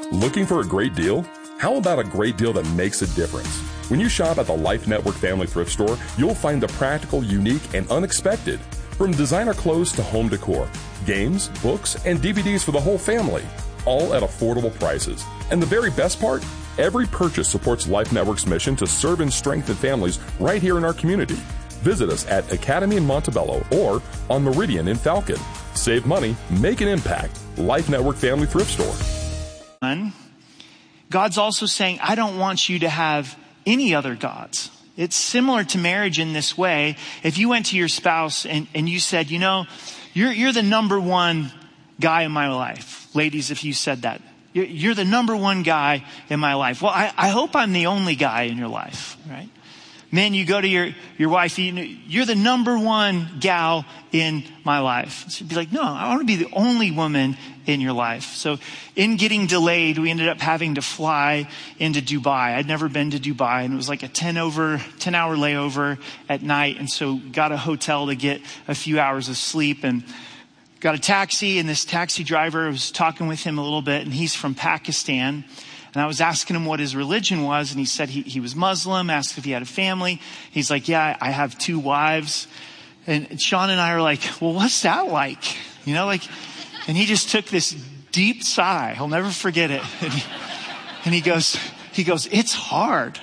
Looking for a great deal? How about a great deal that makes a difference? When you shop at the Life Network Family Thrift Store, you'll find the practical, unique, and unexpected. From designer clothes to home decor, games, books, and DVDs for the whole family, all at affordable prices. And the very best part? Every purchase supports Life Network's mission to serve and strengthen families right here in our community. Visit us at Academy in Montebello or on Meridian in Falcon. Save money, make an impact. Life Network Family Thrift Store. God's also saying, I don't want you to have any other gods. It's similar to marriage in this way. If you went to your spouse and you said, you know, you're the number one guy in my life. Ladies, if you said that, you're the number one guy in my life. Well, I hope I'm the only guy in your life, right? Men, you go to your wife, you're the number one gal in my life. She'd be like, no, I want to be the only woman in your life. So in getting delayed, we ended up having to fly into Dubai. I'd never been to Dubai, and it was like a 10-hour layover at night. And so got a hotel to get a few hours of sleep and got a taxi. And this taxi driver, I was talking with him a little bit, and he's from Pakistan. And I was asking him what his religion was, and he said he was Muslim, asked if he had a family. He's like, yeah, I have 2 wives. And Sean and I are like, well, what's that like? You know, like, and he just took this deep sigh. I'll never forget it. And he goes, it's hard.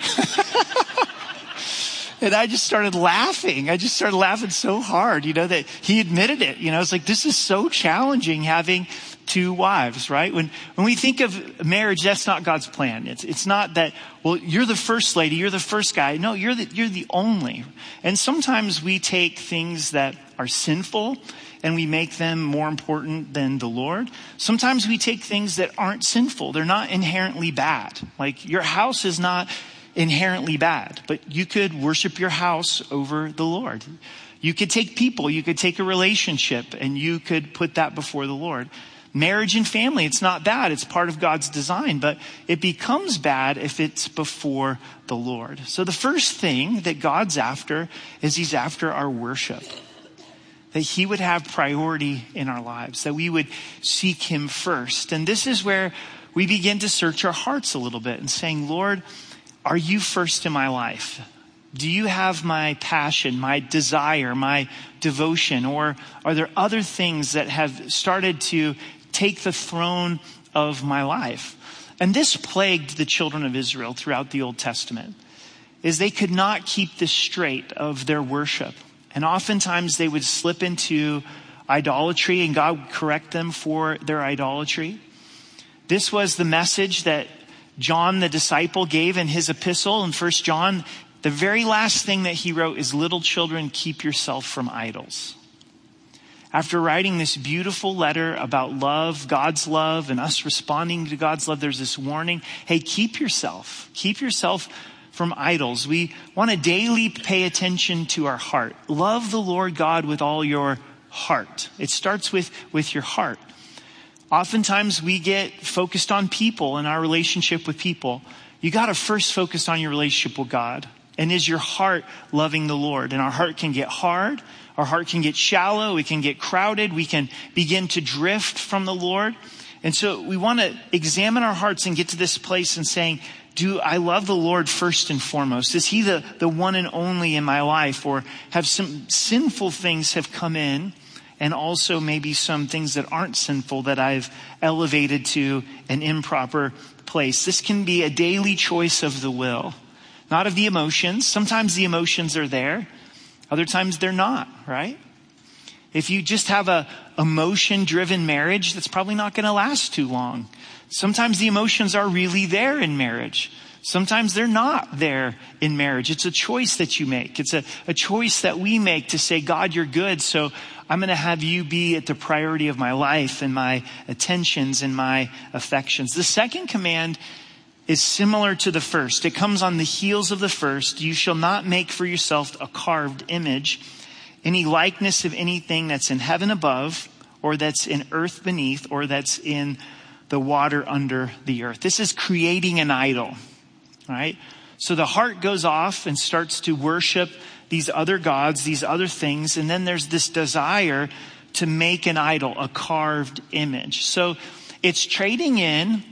And I just started laughing. I just started laughing so hard, you know, that he admitted it. You know, it's like, this is so challenging having 2 wives, right? When we think of marriage, that's not God's plan. It's not that, well, you're the first lady, you're the first guy. No, you're the only. And sometimes we take things that are sinful and we make them more important than the Lord. Sometimes we take things that aren't sinful. They're not inherently bad. Like your house is not inherently bad, but you could worship your house over the Lord. You could take people, you could take a relationship, and you could put that before the Lord. Marriage and family, it's not bad. It's part of God's design, but it becomes bad if it's before the Lord. So the first thing that God's after is he's after our worship. That he would have priority in our lives, that we would seek him first. And this is where we begin to search our hearts a little bit and saying, Lord, are you first in my life? Do you have my passion, my desire, my devotion? Or are there other things that have started to take the throne of my life? And this plagued the children of Israel throughout the Old Testament, is they could not keep this straight of their worship. And oftentimes they would slip into idolatry, and God would correct them for their idolatry. This was the message that John the disciple gave in his epistle in 1 John. The very last thing that he wrote is, little children, keep yourself from idols. After writing this beautiful letter about love, God's love, and us responding to God's love, there's this warning. Hey, keep yourself from idols. We want to daily pay attention to our heart. Love the Lord God with all your heart. It starts with your heart. Oftentimes we get focused on people and our relationship with people. You got to first focus on your relationship with God. And is your heart loving the Lord? And our heart can get hard. Our heart can get shallow. We can get crowded. We can begin to drift from the Lord. And so we want to examine our hearts and get to this place and saying, do I love the Lord first and foremost? Is he the one and only in my life? Or have some sinful things have come in? And also maybe some things that aren't sinful that I've elevated to an improper place. This can be a daily choice of the will, not of the emotions. Sometimes the emotions are there. Other times they're not, right? If you just have a emotion-driven marriage, that's probably not going to last too long. Sometimes the emotions are really there in marriage. Sometimes they're not there in marriage. It's a choice that you make. It's a choice that we make to say, God, you're good, so I'm going to have you be at the priority of my life and my attentions and my affections. The second command is similar to the first. It comes on the heels of the first. You shall not make for yourself a carved image, any likeness of anything that's in heaven above, or that's in earth beneath, or that's in the water under the earth. This is creating an idol, right? So the heart goes off and starts to worship these other gods, these other things. And then there's this desire to make an idol, a carved image. So it's trading in